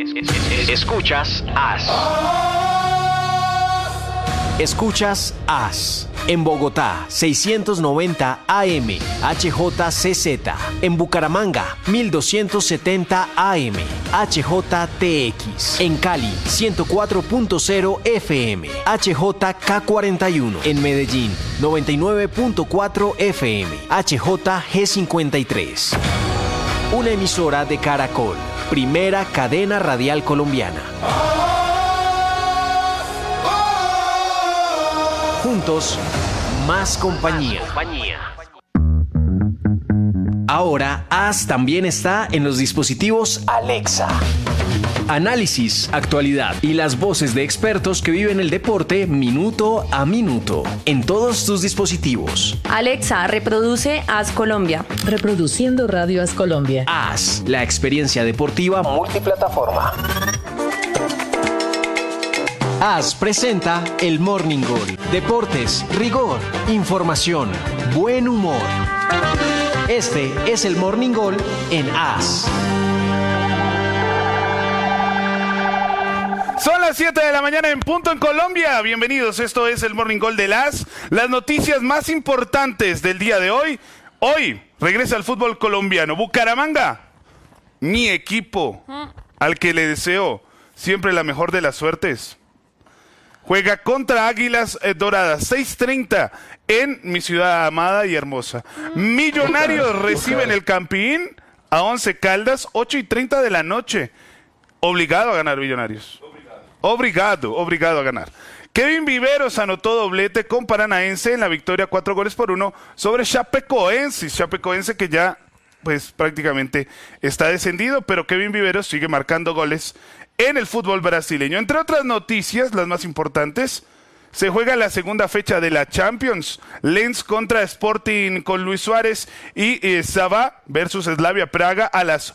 Escuchas AS. Escuchas AS. En Bogotá, 690 AM, HJCZ. En Bucaramanga, 1270 AM, HJTX. En Cali, 104.0 FM, HJK41. En Medellín, 99.4 FM, HJG53. Una emisora de Caracol, primera cadena radial colombiana. Juntos, más compañía. Ahora, AS también está en los dispositivos Alexa. Análisis, actualidad y las voces de expertos que viven el deporte minuto a minuto en todos tus dispositivos. Alexa, reproduce AS Colombia. Reproduciendo Radio AS Colombia. AS, la experiencia deportiva multiplataforma. AS presenta el Morning Goal. Deportes, rigor, información, buen humor. Este es el Morning Goal en AS. Son las 7 de la mañana en punto en Colombia. Bienvenidos, esto es el Morning Goal de AS. Las noticias más importantes del día de hoy. Hoy regresa al fútbol colombiano. Bucaramanga, mi equipo, al que le deseo siempre la mejor de las suertes. Juega contra Águilas Doradas, 6:30 en mi ciudad amada y hermosa. Millonarios reciben el Campín a 11 Caldas, 8:30 de la noche. Obligado a ganar Millonarios. Obligado a ganar. Kevin Viveros anotó doblete con Paranaense en la victoria 4-1 sobre Chapecoense. Chapecoense que ya pues prácticamente está descendido, pero Kevin Viveros sigue marcando goles en el fútbol brasileño. Entre otras noticias, las más importantes, se juega la segunda fecha de la Champions. Lens contra Sporting con Luis Suárez y Sabah versus Slavia Praga a las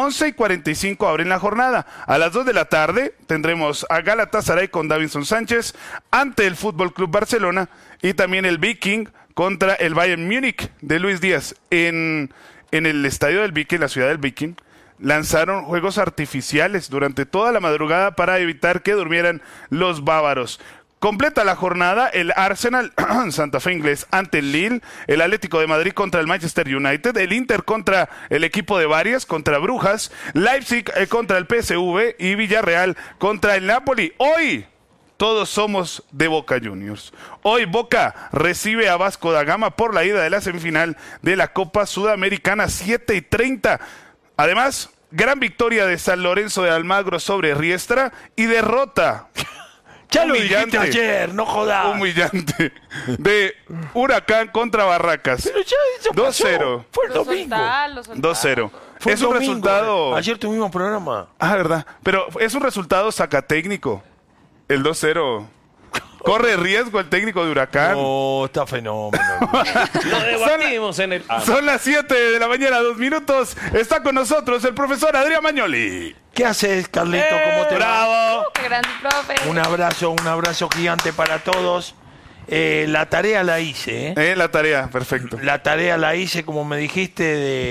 11:45 abren la jornada. A las 2 de la tarde tendremos a Galatasaray con Davinson Sánchez ante el Fútbol Club Barcelona y también el Viking contra el Bayern Múnich de Luis Díaz. En el estadio del Viking, la ciudad del Viking, lanzaron juegos artificiales durante toda la madrugada para evitar que durmieran los bávaros. Completa la jornada el Arsenal Santa Fe inglés ante el Lille, el Atlético de Madrid contra el Manchester United, el Inter contra el equipo de Varias, contra Brujas, Leipzig contra el PSV y Villarreal contra el Napoli. Hoy todos somos de Boca Juniors. Hoy Boca recibe a Vasco da Gama por la ida de la semifinal de la Copa Sudamericana, 7:30. Además, gran victoria de San Lorenzo de Almagro sobre Riestra y derrota ya lo dijiste ayer, no jodas. Humillante de Huracán contra Barracas. Pero ya eso 2-0. Fue el domingo. 2-0. Fue es un domingo. Resultado. Ayer tuvimos programa. Ah, verdad. Pero es un resultado sacatécnico. El 2-0. Corre riesgo el técnico de Huracán. No, está fenómeno. Lo debatimos en el... Son las 7 de la mañana, 2 minutos. Está con nosotros el profesor Adrián Magnoli. ¿Qué haces, Carlito? ¿Cómo te va? ¡Bravo! ¡Qué grande, profe! Un abrazo gigante para todos. La tarea la hice, La tarea, perfecto. La tarea la hice, como me dijiste,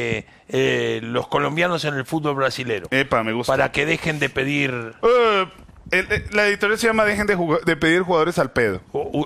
de los colombianos en el fútbol brasilero. Epa, me gusta. Para que dejen de pedir... La editorial se llama Dejen de pedir jugadores al pedo.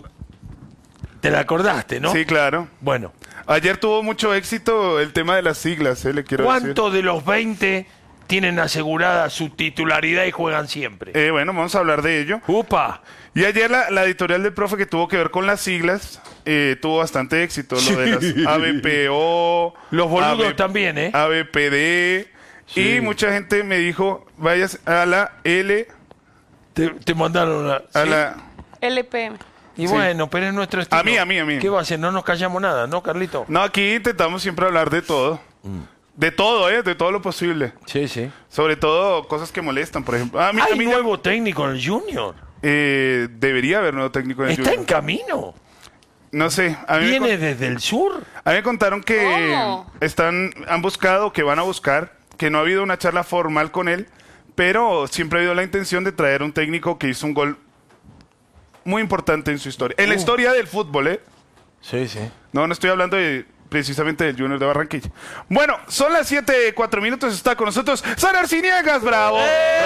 ¿Te la acordaste, no? Sí, claro. Bueno. Ayer tuvo mucho éxito el tema de las siglas, le quiero decir. ¿Cuántos de los 20 tienen asegurada su titularidad y juegan siempre? Bueno, vamos a hablar de ello. ¡Upa! Y ayer la editorial del profe que tuvo que ver con las siglas tuvo bastante éxito. Lo de las ABPO. Los boludos también, ABPD. Sí. Y mucha gente me dijo, vayas a la L... Te mandaron a ¿sí? La LPM. Y sí. Bueno, pero es nuestro estilo. A mí. ¿Qué va a hacer? No nos callamos nada, ¿no, Carlito? No, aquí intentamos siempre hablar de todo. De todo, de todo lo posible. Sí, sí. Sobre todo cosas que molestan, por ejemplo. ¿Hay nuevo técnico en el Junior? Debería haber nuevo técnico en el Junior. ¿Está en camino? No sé. ¿Viene desde el sur? A mí me contaron que ¿Cómo? han buscado, que van a buscar, que no ha habido una charla formal con él, pero siempre ha habido la intención de traer un técnico que hizo un gol muy importante en su historia. En la historia del fútbol, Sí, sí. No estoy hablando de precisamente del Junior de Barranquilla. Bueno, son las 7:04, está con nosotros Sara Arciniegas, bravo.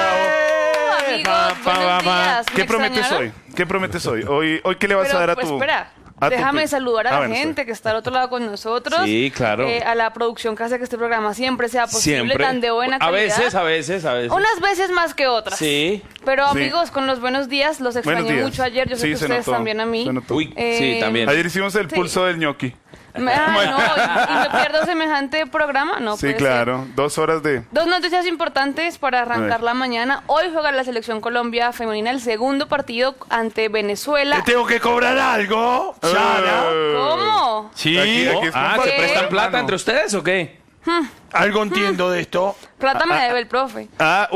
Amigos, buenos días. ¿Me ¿Qué prometes extrañaron? hoy? ¿Qué prometes hoy? ¿Hoy qué le vas a dar a Pues tu... espera, a tu déjame pe- saludar a la bueno, gente que está al otro lado con nosotros. Sí, claro. A la producción que hace que este programa siempre sea posible, Siempre. tan de buena A calidad. veces. Unas veces más que otras. Sí. Pero Sí. amigos, con los buenos días, los extrañé Buenos días. mucho ayer. Yo sé Sí, que se ustedes notó, también a mí. se notó. Uy, Eh, sí, también. Ayer hicimos el Sí. pulso del ñoqui. No, y me pierdo semejante programa. No Sí, puede ser. claro. 2 horas de... Dos noticias importantes para A arrancar ver. la mañana. Hoy juega la Selección Colombia femenina el segundo partido ante Venezuela. ¿Te tengo que cobrar algo, Sara? ¿Cómo? Sí. Aquí es ¿Se compadre. prestan plata Hermano. entre ustedes o qué? Algo entiendo de esto. Plata me debe el profe.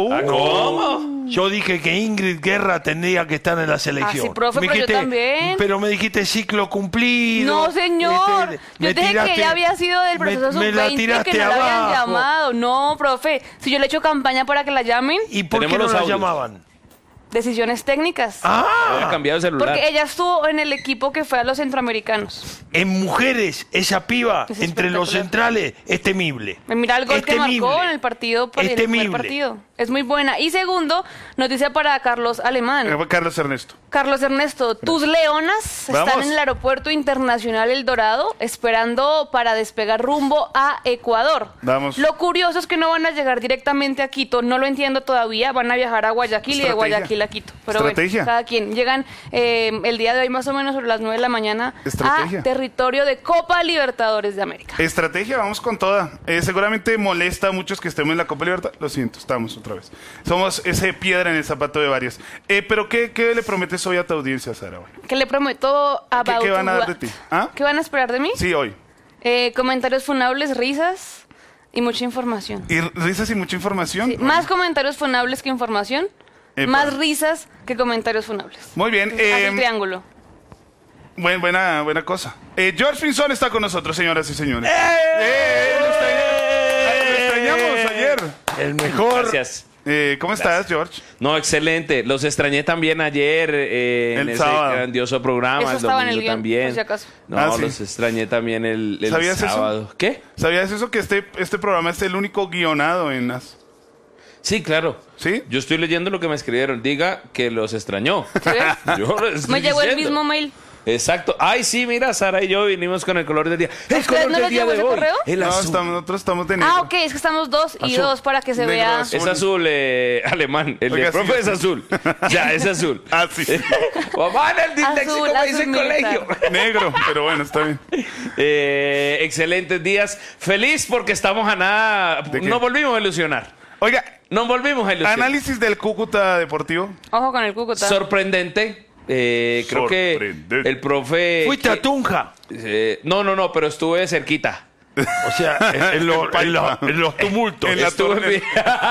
¿Cómo? Yo dije que Ingrid Guerra tendría que estar en la selección. Ah, sí, profe, pero yo también. Pero me dijiste ciclo cumplido. No, señor. Me Yo dije que ella había sido del proceso me la sub-20, tiraste que no la habían abajo. llamado. No, profe. Si yo le he hecho campaña para que la llamen, ¿Y por qué Tenemos no los la audios. llamaban? decisiones técnicas. Había cambiado de celular. Porque ella estuvo en el equipo que fue a los centroamericanos. En mujeres, esa piba, Es entre los espectacular. centrales, es temible. Mira el gol Es que marcó temible. en el partido por Es el primer temible. partido. Es muy buena. Y segundo, noticia para Carlos Alemán. Carlos Ernesto. Carlos Ernesto, tus leonas Vamos. están en el aeropuerto internacional El Dorado esperando para despegar rumbo a Ecuador. Vamos. Lo curioso es que no van a llegar directamente a Quito, no lo entiendo todavía, van a viajar a Guayaquil y de Estrategia. Guayaquil a Quito. Pero Estrategia. bueno, cada quien. Llegan el día de hoy más o menos sobre las 9 de la mañana Estrategia. a territorio de Copa Libertadores de América. Estrategia, vamos con toda. Seguramente molesta a muchos que estemos en la Copa Libertad. Lo siento, estamos otra vez. Somos ese piedra en el zapato de varios. Pero ¿qué le prometes hoy a tu audiencia, Sara? Hoy? ¿Qué le prometo a ¿Qué van a dar de ti? ¿Ah? ¿Qué van a esperar de mí? Sí, hoy. Comentarios funables, risas y mucha información. Y risas y mucha información. Sí, más comentarios funables que información, Epa. más risas que comentarios funables. Muy bien. Haz el triángulo. Buena cosa. George Pinzón está con nosotros, señoras y señores. Lo extrañamos ayer. El mejor. Gracias. ¿Cómo estás, George? No, excelente. Los extrañé también ayer en El ese sábado. grandioso programa. Eso El estaba en el domingo guión, también. por si acaso. No, Ah, sí. los extrañé también el ¿Sabías eso? sábado. ¿Qué? ¿Sabías eso que este programa es el único guionado en las... Sí, claro. ¿Sí? Yo estoy leyendo lo que me escribieron. Diga que los extrañó. ¿Sí ves? Yo lo estoy Me llegó el diciendo. mismo mail. Exacto. Ay, sí, mira, Sara y yo vinimos con el color del día. El ¿Ustedes color no del les día llegó de ese hoy. correo? El No, azul. nosotros estamos de negro. Ah, ok, es que estamos dos y Azul. dos para que se Negro, vea. azul. Es azul, alemán. El Oiga, de profe sí. es azul. Ya, es azul. Ah, sí. Mamá, en el disléxico Azul, me dice azul colegio. Negro, pero bueno, está bien. Excelentes días. Feliz porque estamos a nada. ¿De qué? Nos volvimos a ilusionar. Oiga, Nos volvimos a ilusionar. análisis del Cúcuta Deportivo. Ojo con el Cúcuta. Sorprendente. Creo que Sorprendente. el profe. Fuiste a Tunja. No, pero estuve cerquita. O sea, en los tumultos. En la Estuve,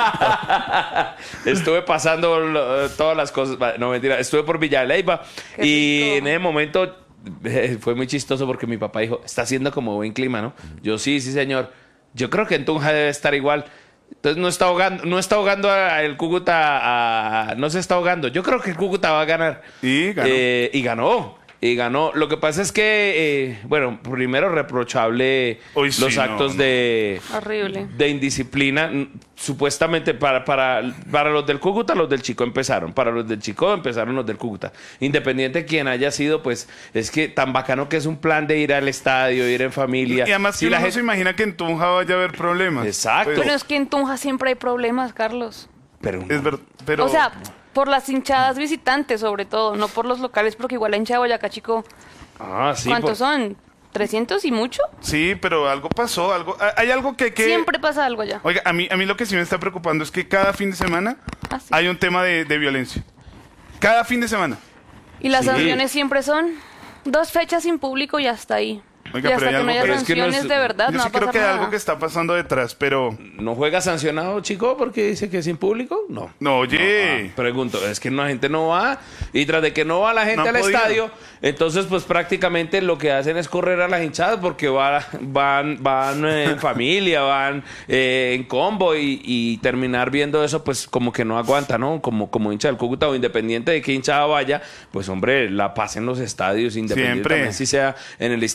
estuve pasando todas las cosas. No, mentira. Estuve por Villa de Leyva. Qué Y rico. en ese momento fue muy chistoso porque mi papá dijo: está haciendo como buen clima, ¿no? Yo, sí, señor. Yo creo que en Tunja debe estar igual. Entonces no está ahogando el Cúcuta. No se está ahogando. Yo creo que el Cúcuta va a ganar. Y ganó. Y ganó. Lo que pasa es que, bueno, primero reprochable Uy, sí, los actos no. Horrible. de indisciplina. Supuestamente para los del Cúcuta, los del Chico empezaron. Para los del Chico empezaron los del Cúcuta. Independiente de quien haya sido, pues es que tan bacano que es un plan de ir al estadio, ir en familia. Y además Si que la uno no gente- se imagina que en Tunja vaya a haber problemas. Exacto. Pero es que en Tunja siempre hay problemas, Carlos. Pero Es verdad, pero... O sea, por las hinchadas visitantes sobre todo, no por los locales, porque igual la hinchada de Boyacá, chico, sí, ¿cuántos son? ¿300 y mucho? Sí, pero algo pasó, hay algo que... Siempre pasa algo allá. Oiga, a mí lo que sí me está preocupando es que cada fin de semana Ah, sí. hay un tema de violencia. Cada fin de semana. Y las Sí. sanciones siempre son 2 fechas sin público y hasta ahí. Oiga, y hasta pero hay que no algo- haya pero es que no sanciones es- de verdad, Yo no va sí a creo pasar que hay nada. algo que está pasando detrás, pero... ¿No juega sancionado, Chico, porque dice que es sin público? No. No, oye... Pregunto, es que la gente no va y tras de que no va la gente No han al podido. estadio, entonces pues prácticamente lo que hacen es correr a las hinchadas porque van en familia, van en combo y terminar viendo eso pues como que no aguanta, ¿no? Como hincha del Cúcuta o independiente de qué hinchada vaya, pues hombre, la paz en los estadios, independientemente Siempre. si sea en el estadio de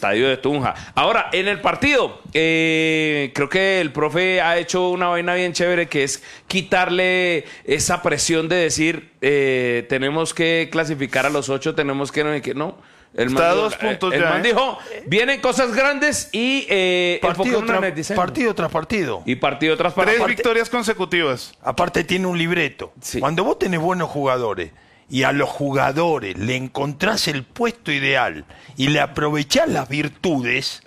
Tunja. Ahora, en el partido, creo que el profe ha hecho una vaina bien chévere, que es quitarle esa presión de decir, tenemos que clasificar a los 8, tenemos que no. El Está a man 2 puntos el ya, man dijo, vienen cosas grandes y Partido en el diseño. partido tras partido. Y partido tras 3 partido. victorias consecutivas. Aparte tiene un libreto. Sí. Cuando vos tenés buenos jugadores y a los jugadores le encontrás el puesto ideal y le aprovechás las virtudes,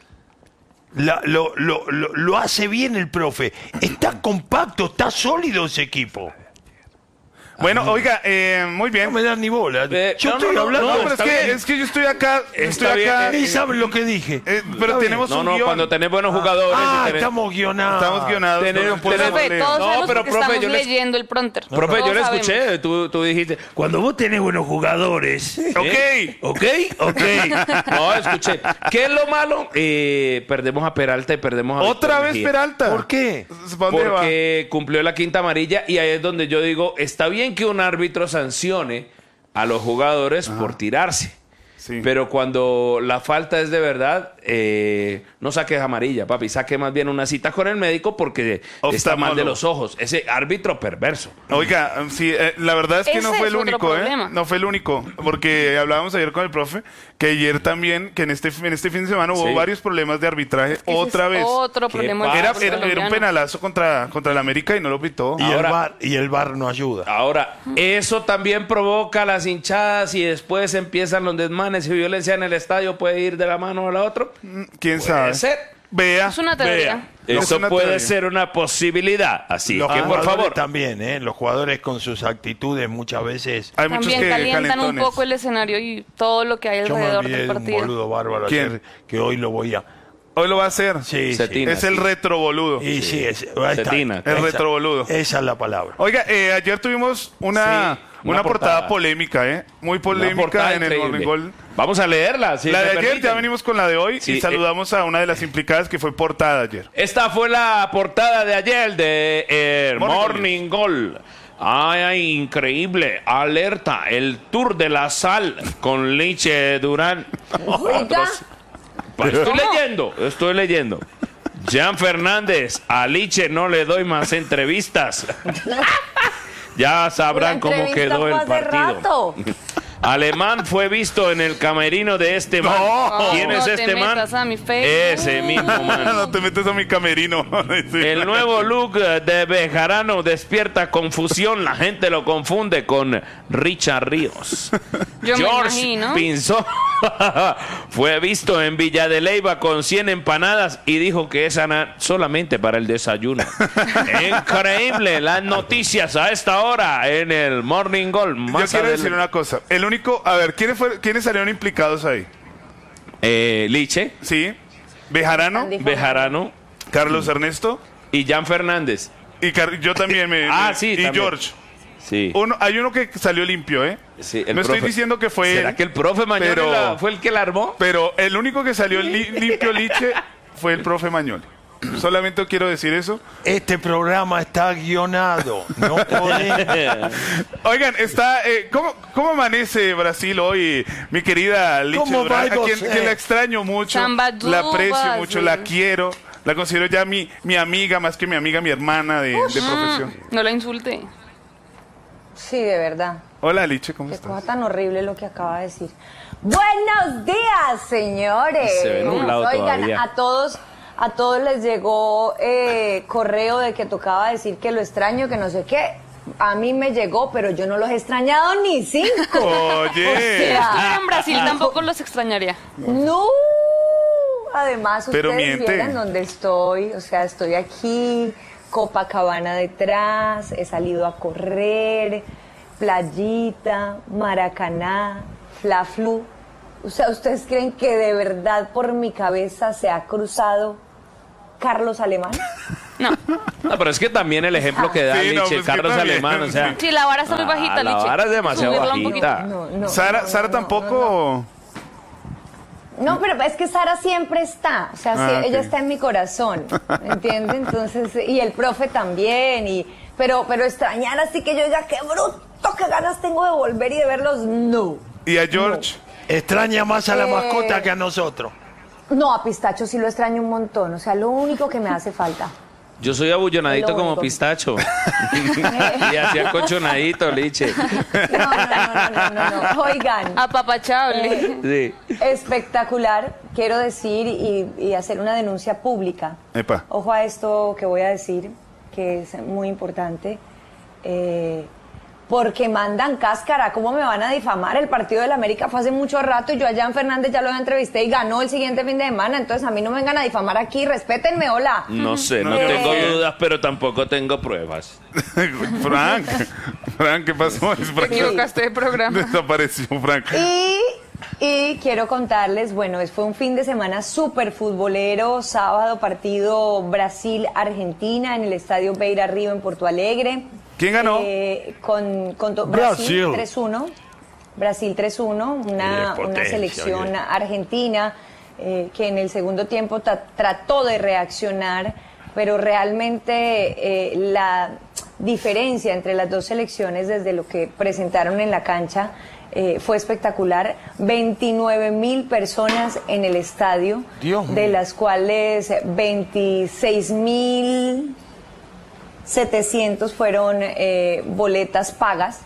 lo hace bien el profe. Está compacto, está sólido ese equipo. Bueno, oiga, muy bien. No me dan ni bola. Yo no, estoy no, hablando. No, pero está bien. es que yo estoy acá. Está bien. Ni saben lo que dije. Pero Está tenemos No, un no, guión. cuando tenés buenos jugadores. Ah, y tenés- estamos guionados. Estamos guionados. Tenemos- no podemos Profe, leer. todos No, sabemos pero, porque profe, estamos yo les- leyendo el prompter. Profe, yo Todos le sabemos. escuché, tú dijiste, cuando vos tenés buenos jugadores. Ok. Ok. No, escuché. ¿Qué es lo malo? Perdemos a Peralta y perdemos a Otra Víctor vez Mejía. Peralta. ¿Por qué? ¿Para dónde va? Porque cumplió la quinta amarilla y ahí es donde yo digo, está bien que un árbitro sancione a los jugadores por tirarse. Sí. Pero cuando la falta es de verdad, no saques amarilla, papi. Saque más bien una cita con el médico porque está mal de Oftalmólogo. los ojos. Ese árbitro perverso. Oiga, sí, la verdad es que no Ese fue el es otro único, problema. No fue el único, porque hablábamos ayer con el profe que ayer también, que en este fin de semana hubo Sí. varios problemas de arbitraje Ese otra es vez. Otro ¿Qué problema. pasa? del Era fútbol un colombiano. penalazo contra el América y no lo pitó. Y Ahora- el VAR no ayuda. Ahora, eso también provoca las hinchadas y después empiezan los desmanes y violencia en el estadio. ¿Puede ir de la mano a la otra? ¿Quién Puede sabe? ser. Vea. Es una teoría. Vea. Es Eso una puede teoría. ser una posibilidad. Así Los que, por jugadores favor. también, ¿eh? Los jugadores con sus actitudes muchas veces. Hay muchos También que calientan un calentones. poco el escenario y todo lo que hay Yo me alrededor olvidé del de un partido. boludo bárbaro ¿Quién? ayer, que hoy lo voy a... Hoy lo va a hacer. Sí, Cetina. Es el sí. retro boludo. Y sí, ahí está. Cetina. El retroboludo. Esa es la palabra. Oiga, ayer tuvimos una Sí, una portada portada. polémica, muy Una polémica portada en el increíble. Morning Gol. Vamos a leerla. Si La me de ayer, permiten. ya venimos con la de hoy Sí, y saludamos a una de las implicadas que fue portada ayer. Esta fue la portada de ayer de Morning Morning Gol. Ay, increíble. Alerta. El Tour de la Sal con Liche Durán. Estoy leyendo. Jan Fernández, a Liche no le doy más entrevistas. Ya sabrán cómo quedó el partido. Alemán fue visto en el camerino de este man. ¿Quién es no este te man? metas a mi Facebook. Ese mismo man. No te metes a mi camerino. Sí. El nuevo look de Bejarano despierta confusión. La gente lo confunde con Richard Ríos. Yo me George imagino. Pinzón fue visto en Villa de Leyva con 100 empanadas y dijo que esa era solamente para el desayuno. Increíble las noticias a esta hora en el Morning Gol. Yo Más quiero decir adelante. una cosa. El único, a ver, ¿quiénes salieron implicados ahí? Liche, Sí, Bejarano, Bejarano Carlos Ernesto y Jan Fernández. y yo también Sí, y también. George. Sí. Hay uno que salió limpio, Sí, el no estoy profe. diciendo que fue ¿Será él, que el profe Mañoni pero- fue el que la armó? pero el único que salió limpio Liche fue el profe Mañoli. Solamente quiero decir eso. Este programa está guionado. No podemos. Oigan, ¿cómo amanece Brasil hoy, mi querida Liche ¿Cómo Durán? va, A quien José? la extraño mucho, Zambadú, la aprecio Brasil. mucho, la quiero, la considero ya mi amiga, más que mi amiga, mi hermana de profesión. No la insulte. Sí, de verdad. Hola, Liche, ¿cómo Qué estás? cosa tan horrible lo que acaba de decir. Buenos días, señores. Se ve nublado Oigan, todavía. a todos les llegó correo de que tocaba decir que lo extraño, que no sé qué. A mí me llegó, pero yo no los he extrañado ni 5. Oye. O sea, En Brasil tampoco los extrañaría. no. Además, Pero ustedes miente. vieran dónde estoy. O sea, estoy aquí, Copacabana detrás, he salido a correr, playita, Maracaná, Fla-Flu. O sea, ¿ustedes creen que de verdad por mi cabeza se ha cruzado Carlos Alemán? No. No, pero es que también el ejemplo que da Sí, no, Liche, pues que Carlos también, Alemán, o sea... Sí, la vara está muy bajita, la Liche. vara es demasiado Subirla un poquito. bajita. No, Sara tampoco. No, pero es que Sara siempre está, o sea, sí, Ah, ok. ella está en mi corazón, ¿entiende? Entonces, y el profe también, pero extrañar así que yo diga, qué bruto, qué ganas tengo de volver y de verlos, no. Y a George. Extraña más a la mascota que a nosotros. No, a Pistacho sí lo extraño un montón, o sea, lo único que me hace falta. Yo soy abullonadito Es lo como único. pistacho. Y así acolchonadito, liche. No. Oigan, Apapachable. Sí. espectacular, quiero decir y hacer una denuncia pública. Epa. Ojo a esto que voy a decir, que es muy importante. Porque mandan cáscara, ¿cómo me van a difamar? El partido del América fue hace mucho rato y yo a Jan Fernández ya lo entrevisté y ganó el siguiente fin de semana, entonces a mí no me vengan a difamar aquí, respétenme, hola. No sé, no No. tengo dudas, pero tampoco tengo pruebas. Frank, ¿qué pasó? Es Frank. Te equivocaste de programa. Desapareció Frank. Y quiero contarles, bueno, fue un fin de semana súper futbolero, sábado partido Brasil-Argentina en el Estadio Beira Río en Porto Alegre. ¿Quién ganó? Brasil 3-1. Brasil 3-1, una potencia, selección oye. argentina que en el segundo tiempo trató de reaccionar, pero realmente la diferencia entre las dos selecciones desde lo que presentaron en la cancha fue espectacular. 29,000 personas en el estadio, Dios mío. de las cuales 26,700 fueron boletas pagas.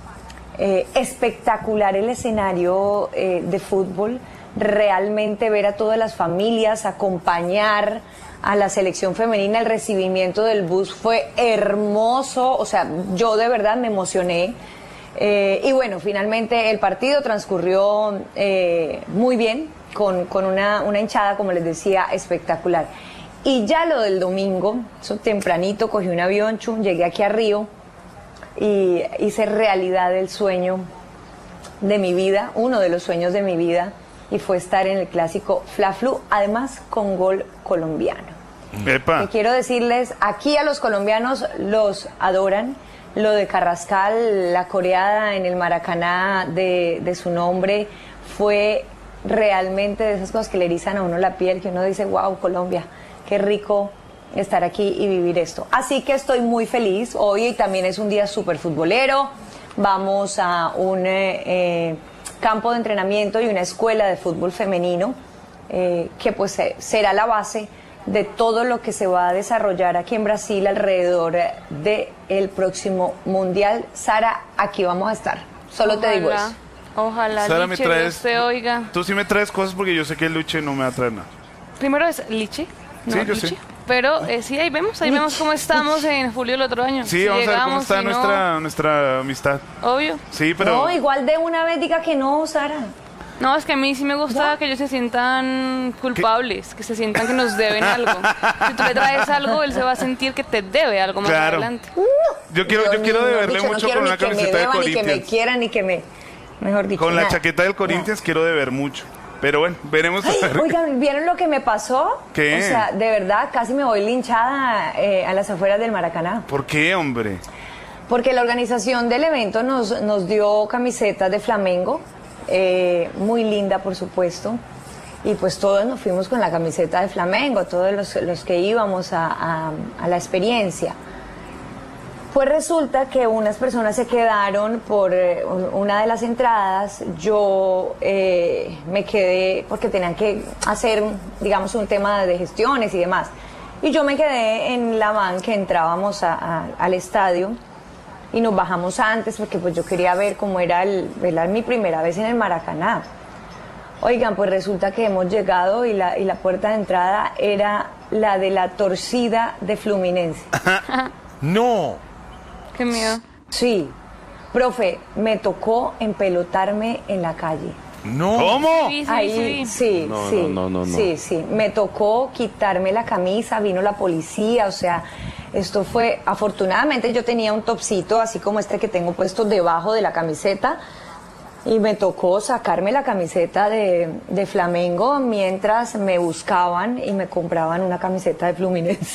Espectacular el escenario de fútbol, realmente ver a todas las familias, acompañar a la selección femenina, el recibimiento del bus fue hermoso, o sea, yo de verdad me emocioné. Y bueno, finalmente el partido transcurrió muy bien, con una hinchada, como les decía, espectacular. Y ya lo del domingo, eso tempranito, cogí un avión, llegué aquí a Río y hice realidad el sueño de mi vida, uno de los sueños de mi vida, y fue estar en el clásico Fla-Flu, además con gol colombiano. Epa. Y quiero decirles, aquí a los colombianos los adoran. Lo de Carrascal, la coreada en el Maracaná de su nombre, fue realmente de esas cosas que le erizan a uno la piel, que uno dice, wow, Colombia, qué rico estar aquí y vivir esto. Así que estoy muy feliz. Hoy también es un día súper futbolero. Vamos a un campo de entrenamiento y una escuela de fútbol femenino que pues será la base de todo lo que se va a desarrollar aquí en Brasil alrededor del próximo Mundial. Sara, aquí vamos a estar. Solo te digo eso. Ojalá, Sara, me Liche, traes. Dios te oiga. Tú sí me traes cosas porque yo sé que el Luche no me va a traer nada. Primero es Liche. No, Sí, yo Liche. sé. Pero sí, ahí vemos cómo estamos en julio del otro año. Sí, Si vamos a ver cómo llegamos, está si no, nuestra amistad. obvio. Sí, pero. No, igual de una vez diga que no, Sara. No, es que a mí sí me gusta que ellos se sientan culpables, que se sientan que nos deben algo. Si tú le traes algo, él se va a sentir que te debe algo más Claro. adelante. Yo quiero deberle Dicho, no mucho quiero con ni una que me camiseta de deban, ni que me Corinthians. quieran, ni que me... Mejor dicho, Con la nada. chaqueta del Corinthians quiero deber mucho. Pero bueno, veremos. Ay, oigan, ¿vieron lo que me pasó? ¿Qué? O sea, de verdad, casi me voy linchada a las afueras del Maracaná. ¿Por qué, hombre? Porque la organización del evento nos dio camisetas de Flamengo, muy linda, por supuesto. Y pues todos nos fuimos con la camiseta de Flamengo, todos los que íbamos a la experiencia. Pues resulta que unas personas se quedaron por una de las entradas. Yo me quedé porque tenían que hacer, digamos, un tema de gestiones y demás. Y yo me quedé en la van que entrábamos al estadio y nos bajamos antes porque pues yo quería ver cómo era mi primera vez en el Maracaná. Oigan, pues resulta que hemos llegado y la puerta de entrada era la de la torcida de Fluminense. No. Qué miedo. Sí, profe, me tocó empelotarme en la calle. No. ¿Cómo? Sí, Ahí, sí, No, sí, no. sí, me tocó quitarme la camisa, vino la policía, o sea, esto fue, afortunadamente yo tenía un topsito, así como este que tengo puesto debajo de la camiseta, y me tocó sacarme la camiseta de Flamengo mientras me buscaban y me compraban una camiseta de Fluminense.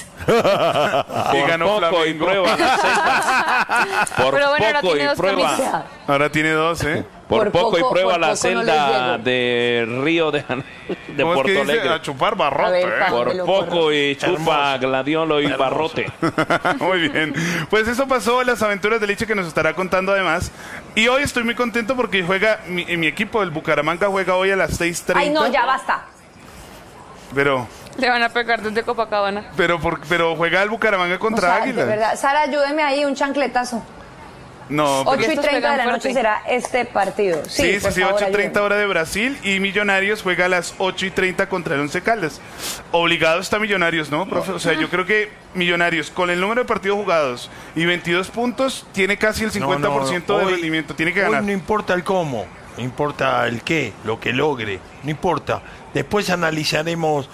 Y Por ganó poco y Flamengo. prueba la celda. Por Pero bueno, ahora poco tiene y dos prueba. camisas. Ahora tiene dos, ¿eh? Por poco y prueba la no les celda llego. de Río de Janeiro, de ¿Cómo es que Porto dice? Alegre. A chupar barrote. A ver, ¿eh? pa. Por Dámelo, poco porro. y chupa gladiolo y barrote. Muy bien. Pues eso pasó en las aventuras de Liche que nos estará contando además. Y hoy estoy muy contento porque juega mi equipo, el Bucaramanga, juega hoy a las 6:30. Ay, no, ya basta. Pero Le van a pegar desde Copacabana. pero juega el Bucaramanga contra O sea, Águila. de verdad. Sara, ayúdeme ahí, un chancletazo. No, pero 8:30 de la pegan noche fuerte. será este partido. sí, por favor, 8:30 ayúdeme. hora de Brasil y Millonarios juega a las 8:30 contra el Once Caldas. Obligado está Millonarios, ¿no, profe? O sea, yo creo que Millonarios, con el número de partidos jugados y 22 puntos, tiene casi el 50% de hoy- rendimiento. Tiene que hoy ganar. no importa el cómo, no importa el qué, lo que logre, no importa. Después analizaremos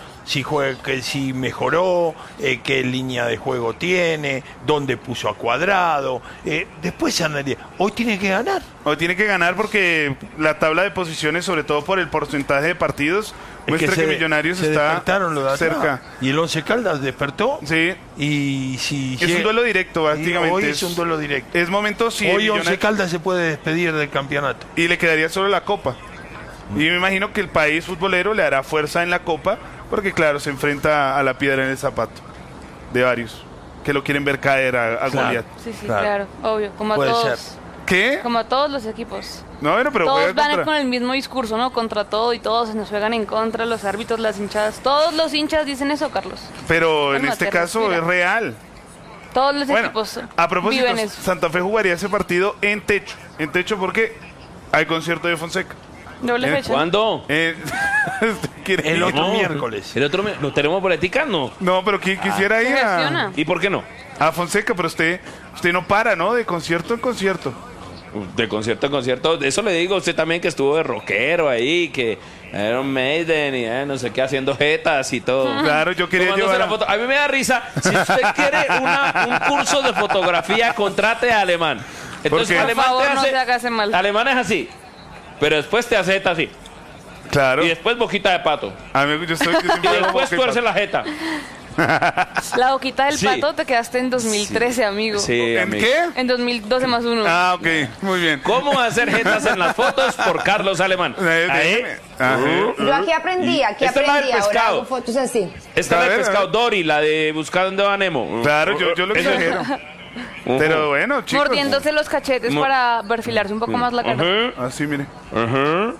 si mejoró, qué línea de juego tiene, dónde puso a Cuadrado. Después analiza. Hoy tiene que ganar. Hoy tiene que ganar porque la tabla de posiciones, sobre todo por el porcentaje de partidos, muestra que Millonarios se está despertaron los de atrás. cerca. Y el Once Caldas despertó. Sí. Y si Es un duelo directo, y prácticamente. hoy es un duelo directo. Es momento si Hoy Once Millonarios- Caldas se puede despedir del campeonato. y le quedaría solo la Copa. Y me imagino que el país futbolero le hará fuerza en la Copa porque, claro, se enfrenta a la piedra en el zapato de varios que lo quieren ver caer a Claro. Goliat. Sí, sí, Claro. claro, obvio. Como a Puede todos. ser. ¿Qué? Como a todos los equipos. No, bueno, pero Todos juega van contra- con el mismo discurso, ¿no? Contra todo y todos se nos juegan en contra, los árbitros, las hinchadas. Todos los hinchas dicen eso, Carlos. Pero en Calma, este te caso respira. es real. Todos los Bueno, equipos a propósito, viven eso. Santa Fe jugaría ese partido en techo. En techo porque hay concierto de Fonseca. Doble fecha. ¿Cuándo? ¿Quiere El ir? otro No. miércoles. ¿El otro ¿Lo tenemos boletica? No. No, pero quisiera Se ir gestiona. ¿Y por qué no? a Fonseca, pero usted no para, ¿no? De concierto en concierto. De concierto a concierto. Eso le digo a usted también que estuvo de rockero ahí, que Iron Maiden y no sé qué, haciendo jetas y todo. Claro, yo quería Tomándose llevar la a- foto. A mí me da risa. Si usted quiere un curso de fotografía, contrate a Alemán. Entonces, qué? Alemán Por favor, te no hace. se haga ese mal. Alemán es así. Pero después te hace jeta así. Claro. Y después boquita de pato. Amigo, yo siempre Y hago después boca y tuerce pato. la jeta. La boquita del Sí. pato te quedaste en 2013, amigo. Sí, ¿En amigo. qué? En 2012 más uno. Ah, ok, muy bien. ¿Cómo hacer jetas en las fotos? Por Carlos Alemán. Ahí. Déjeme. Ajá. Yo aquí aprendí, Esta es la del ahora pescado. hago fotos así. Esta A es de ver, a pescado ver. Dory, la de Buscando a Nemo. Claro, yo lo Eso es- exagero. Pero bueno, chicos. Mordiéndose los cachetes para perfilarse un poco más la cara. Ajá, Así, mire. ajá.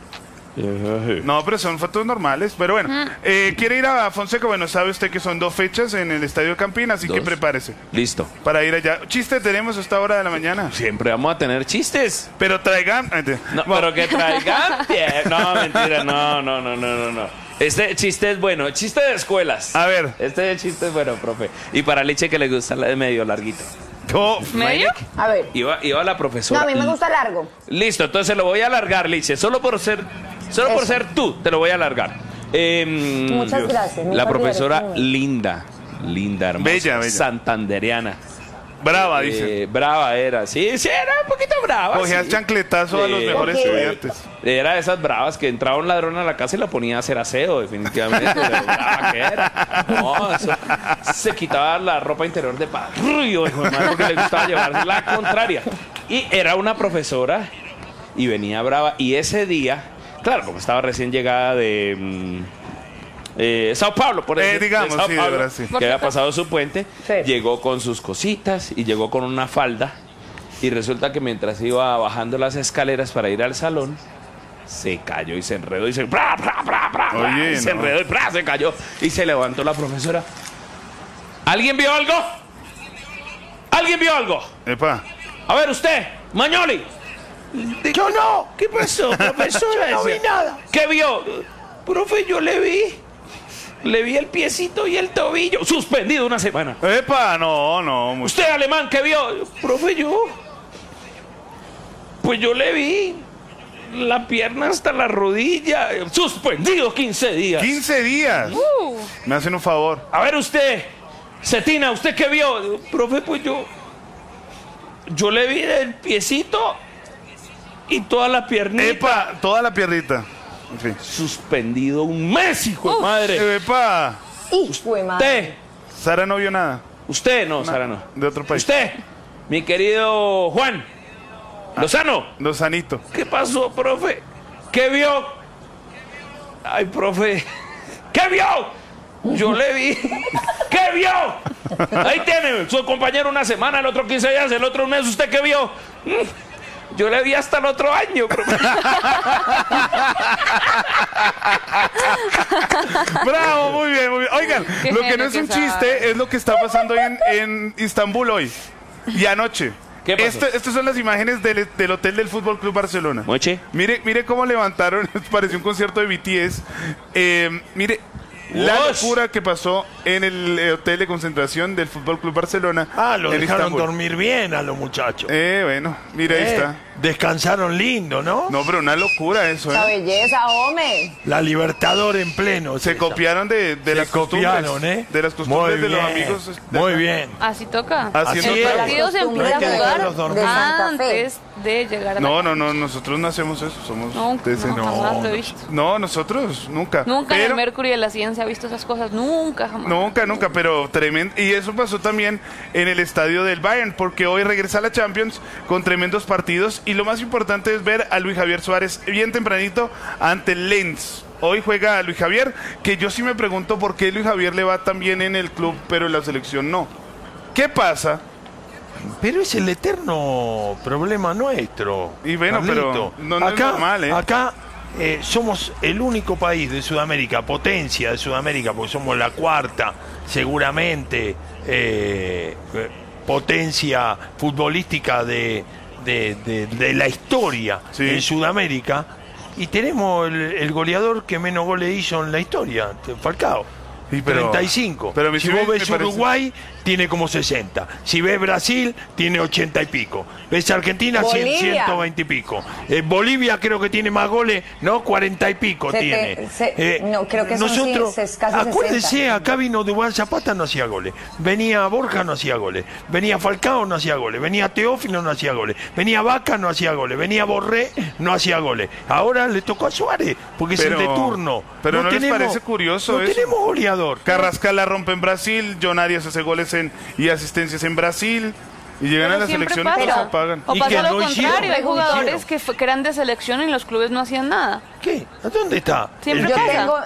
No, pero son fotos normales. Pero bueno, ¿quiere ir a Fonseca? Bueno, sabe usted que son 2 fechas en el Estadio Campín, así que Dos. prepárese Listo. para ir allá. Chiste tenemos a esta hora de la mañana. Siempre vamos a tener chistes. Pero traigan... No, pero que traigan bien. No, mentira, no. Este chiste es bueno, chiste de escuelas. A ver. Este chiste es bueno, profe. Y para Liche que le gusta la de medio larguito. Oh, ¿Medio? A ver. Iba la No, profesora. a mí me gusta largo. Listo, entonces lo voy a alargar, Liche. Solo por ser tú, te lo voy a alargar. Muchas gracias, me La olvidaré profesora como- linda, hermosa, Bella. santanderiana. brava, dice. Brava era, sí, era un poquito brava. Cogía sí. chancletazo a los Sí. mejores Ok. estudiantes. Era de esas bravas que entraba un ladrón a la casa y la ponía a hacer aseo, definitivamente. De lo brava que era. No, eso, se quitaba la ropa interior de parrillo, hijo de madre, porque le gustaba llevarse la contraria. Y era una profesora y venía brava. Y ese día, claro, como estaba recién llegada de Sao Paulo, por decir, digamos, de Sao sí, de Paulo, verdad, sí. que había pasado su puente, Sí. llegó con sus cositas y llegó con una falda. Y resulta que mientras iba bajando las escaleras para ir al salón, se cayó y se enredó y se... ¡Bra, bra, bra, bra, bra! Oye, Y se no. enredó y ¡bra! Se cayó. Y se levantó la profesora. ¿Alguien vio algo? ¿Alguien vio algo? Epa. A ver, usted, Mañoli. Yo no. ¿Qué pasó, profesora? Yo no vi Decía. nada. ¿Qué vio? Profe, yo le vi. Le vi el piecito y el tobillo. Suspendido una semana. Epa, no. ¿Usted, Alemán, qué vio? Profe, yo. Pues yo le vi la pierna hasta la rodilla. Suspendido 15 días. 15 días. Me hacen un favor. A ver usted, Cetina, ¿usted qué vio? Profe, pues yo le vi el piecito y toda la piernita. Epa, toda la piernita. En fin. Suspendido un mes, hijo de madre. Epa. Hijo de madre. Usted, Sara no vio nada. usted, no, Sara, no. De otro país. Usted, mi querido Juan Lozano. Lozanito. ¿Qué pasó, profe? ¿Qué vio? Ay, profe. ¿Qué vio? Yo le vi. ¿Qué vio? Ahí tiene su compañero una semana, el otro 15 días, el otro un mes. ¿Usted qué vio? Yo le vi hasta el otro año, profe. Bravo, muy bien, muy bien. Oigan, Qué lo que genio no es que un sabe. chiste es lo que está pasando en Istambul hoy y anoche. ¿Qué pasó? Estas son las imágenes del hotel del Fútbol Club Barcelona. Moche. Mire cómo levantaron, pareció un concierto de BTS. Mire la Ush. locura que pasó en el hotel de concentración del Fútbol Club Barcelona. Lo en dejaron Istambul. dormir bien a los muchachos. Bueno, mira, ahí está. Descansaron lindo, ¿no? No, pero una locura eso, La ¿eh? belleza, hombre. La Libertador en pleno. Se copiaron de las copiaron, costumbres. ¿eh? De las costumbres Muy de los bien, amigos. de Muy acá. bien. Así toca. Haciendo Así El es. partido se Costumbre empieza a hay que jugar dejarlos dormir. De Santa Fe. antes de llegar a la No, nosotros no hacemos eso. Somos Nunca, de ese- jamás lo he visto. No, nosotros nunca. Nunca en Pero- el Mercury de la ciencia ha visto esas cosas. Nunca, jamás. Nunca, pero tremendo. Y eso pasó también en el estadio del Bayern, porque hoy regresa a la Champions con tremendos partidos. Y lo más importante es ver a Luis Javier Suárez bien tempranito ante el Lens. Hoy juega Luis Javier, que yo sí me pregunto por qué Luis Javier le va tan bien en el club, pero en la selección no. ¿Qué pasa? Pero es el eterno problema nuestro. Y bueno, Carlito. pero no es normal, ¿eh? Acá somos el único país de Sudamérica, potencia de Sudamérica, porque somos la cuarta, seguramente, potencia futbolística de la historia Sí. en Sudamérica. Y tenemos el goleador que menos goles hizo en la historia, Falcao. Sí, pero- 35. pero a mí si sí vos me ves parece- Uruguay, tiene como 60. Si ves Brasil, tiene 80 y pico. Ves Argentina, 100, Bolivia. 120 y pico. Bolivia creo que tiene más goles, ¿no? 40 y pico tiene. No, creo que son nosotros, casi acuérdense, 60. acá vino Duván Zapata, no hacía goles. Venía Borja, no hacía goles. Venía Falcao, no hacía goles. Venía Teófilo, no hacía goles. Venía Vaca, no hacía goles. Venía Borré, no hacía goles. Ahora le tocó a Suárez, porque Pero- es el de turno. pero ¿no les parece curioso no eso? tenemos goleador. Carrascal la rompe en Brasil, John Arias hace goles y asistencias en Brasil, y llegan Pero a la siempre selección y pasa. todos apagan. O ¿Y pasa qué? lo ¿No hicieron? contrario, hay ¿No jugadores hicieron? que eran de selección y en los clubes no hacían nada. ¿Qué? ¿A dónde está? Siempre ¿El qué? pasa.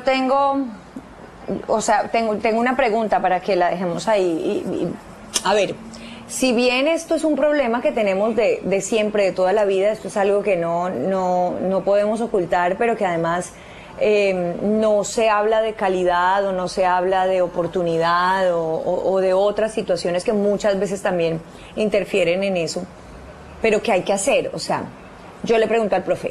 Tengo una pregunta para que la dejemos ahí. A ver, si bien esto es un problema que tenemos de siempre, de toda la vida, esto es algo que no podemos ocultar, pero que además no se habla de calidad o no se habla de oportunidad o de otras situaciones que muchas veces también interfieren en eso, pero ¿qué hay que hacer? O sea, yo le pregunto al profe,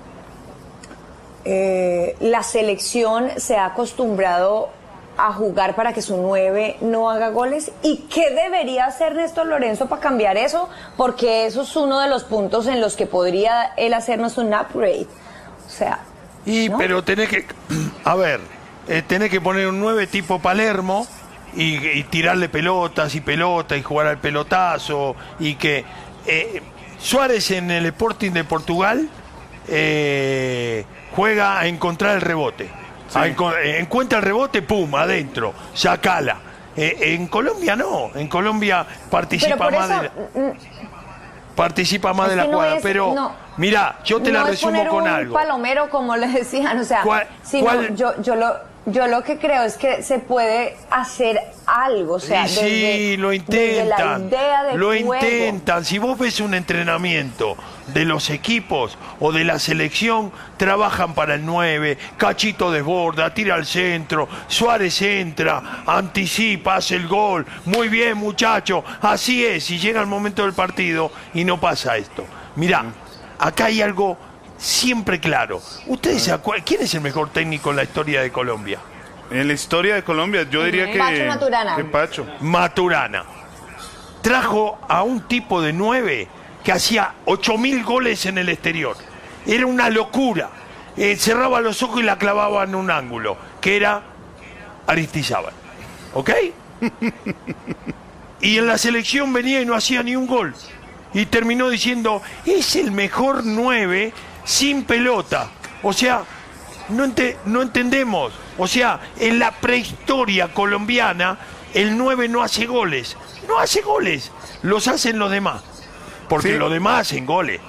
la selección se ha acostumbrado a jugar para que su 9 no haga goles. ¿Y qué debería hacer Néstor Lorenzo para cambiar eso? Porque eso es uno de los puntos en los que podría él hacernos un upgrade. O sea, ¿no? Pero tenés que, a ver, tenés que poner un 9 tipo Palermo y tirarle pelotas y jugar al pelotazo y que Suárez en el Sporting de Portugal juega a encontrar el rebote. Sí. Encuentra el rebote, pum, adentro, sacala. En Colombia no, en Colombia participa Pero por más eso, participa más es de la que no jugada, es- pero no. mira, yo te la no es resumo poner con un algo. palomero, como le decían, o sea, ¿Cuál- sino cuál- yo lo que creo es que se puede hacer algo, o sea, Y sí, lo desde la intentan. idea de Lo juego. intentan. Si vos ves un entrenamiento de los equipos o de la selección, trabajan para el 9, Cachito desborda, tira al centro, Suárez entra, anticipa, hace el gol. Muy bien, muchacho. Así es, y llega el momento del partido y no pasa esto. Mirá, acá hay algo siempre claro. ¿Ustedes se acuerdan? ¿Quién es el mejor técnico en la historia de Colombia? En la historia de Colombia, yo diría que Pacho Maturana. que Pacho. Maturana. Trajo a un tipo de 9 que hacía 8.000 goles en el exterior. Era una locura. Cerraba los ojos y la clavaba en un ángulo, que era Aristizábal. ¿Ok? Y en la selección venía y no hacía ni un gol. Y terminó diciendo, es el mejor 9 sin pelota. O sea, no entendemos. O sea, en la prehistoria colombiana, el 9 no hace goles. No hace goles. Los hacen los demás. Porque Sí. los demás hacen goles.